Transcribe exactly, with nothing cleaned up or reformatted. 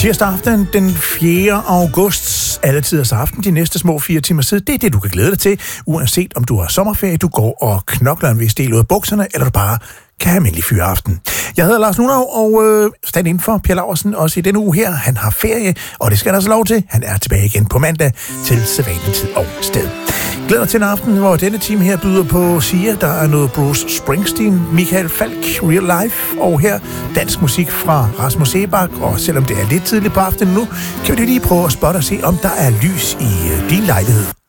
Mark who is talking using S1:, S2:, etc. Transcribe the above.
S1: Tirsdag aften den fjerde august, alle tiders aften, de næste små fire timer tid, det er det, du kan glæde dig til, uanset om du har sommerferie, du går og knokler en vis del ud af bukserne, eller du bare kan have almindelig fyreaften. Jeg hedder Lars Nunau, og øh, stand inden for Per Laursen også i denne uge her. Han har ferie, og det skal han altså lov til. Han er tilbage igen på mandag til sædvanlig tid og sted. Glæder til en aften, hvor denne time her byder på Sia. Der er noget Bruce Springsteen, Michael Falch, Real Life, og her dansk musik fra Rasmus Seebach. Og selvom det er lidt tidligt på aftenen nu, kan vi lige prøve at spotte og se, om der er lys i øh, din lejlighed.